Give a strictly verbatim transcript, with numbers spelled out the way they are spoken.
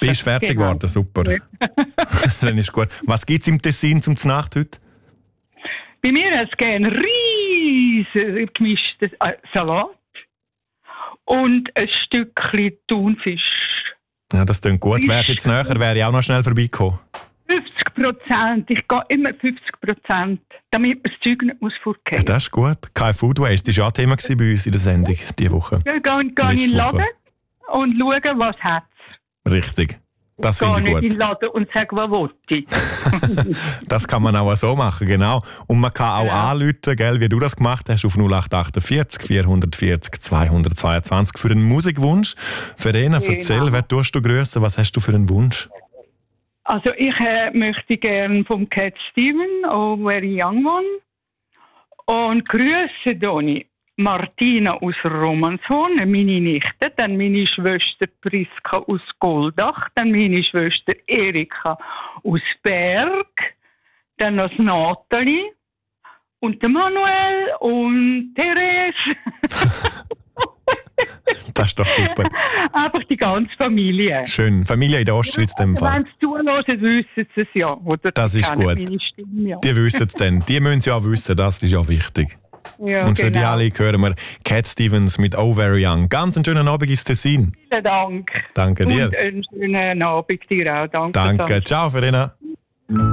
Bist du fertig Genau. geworden? Super. Dann ist gut. Was gibt es im Tessin zum Znacht heute? Bei mir ist es gerne riesen gemischtes äh, Salat und ein Stückchen Thunfisch. Ja, das klingt gut. Wärst du jetzt näher, wäre ich auch noch schnell vorbeigekommen. fünfzig Prozent. Ich gehe immer fünfzig Prozent, damit man das Zeug nicht muss Ja, vorgehen. das ist gut. Kein Food Waste. Das war auch Thema bei uns in der Sendung diese Woche. Ja, gehe, gehe in den Letzte Laden Woche. und schaue, was hat es. Richtig. Das Gehe finde ich nicht gut. in den Laden und sage, was will ich. Das kann man auch so machen, genau. Und man kann auch Ja. anrufen, gell, wie du das gemacht hast, auf null acht achtundvierzig vierhundertvierzig zweihundertzweiundzwanzig für einen Musikwunsch. Verena, Genau. erzähl, wer tust du grüßen? Was hast du für einen Wunsch? Also ich äh, möchte gerne vom Cat Steven, Oh Very Young One. Und grüße Doni Martina aus Romanshorn, meine Nichte, dann meine Schwester Priska aus Goldach, dann meine Schwester Erika aus Berg, dann noch das Nathalie und der Manuel und Therese. Das ist doch super. Einfach die ganze Familie. Schön. Familie in der Ostschweiz in dem Fall. Wenn sie zuhören, wissen sie es ja. Oder Das sie ist kennen gut. Meine Stimme, ja. Die wissen es dann. Die müssen es ja auch wissen, das ist ja wichtig. Ja, Und für die genau. alle hören wir Cat Stevens mit Oh Very Young. Ganz einen schönen Abend ins Tessin. Vielen Dank. Danke dir. Und einen schönen Abend dir auch. Danke. Danke. Sandra. Ciao, Verena.